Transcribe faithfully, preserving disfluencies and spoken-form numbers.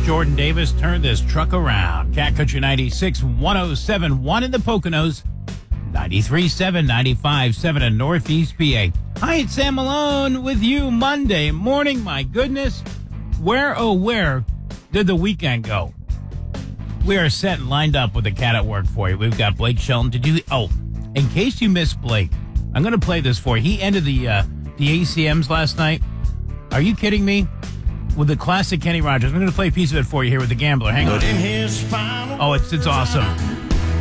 Jordan Davis, turn this truck around. Cat Country ninety-six, one oh seven point one in the Poconos, ninety-three point seven, ninety-five point seven in Northeast P A. Hi, it's Sam Malone with you Monday morning. My goodness, where, oh, where did the weekend go? We are set and lined up with the cat at work for you. We've got Blake Shelton to do. Oh, in case you missed Blake, I'm going to play this for you. He ended the, uh, the A C Ms last night. Are you kidding me? With the classic Kenny Rogers. I'm going to play a piece of it for you here with The Gambler. Hang on. Oh, it's it's awesome.